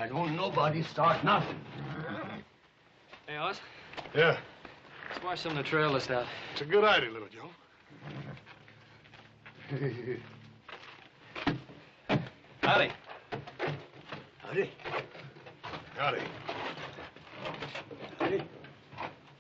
I don't nobody start nothing. Hey, Oz, Yeah, let's wash some of the trail list out. it's a good idea, Little Joe. Howdy. Howdy. Howdy. Howdy.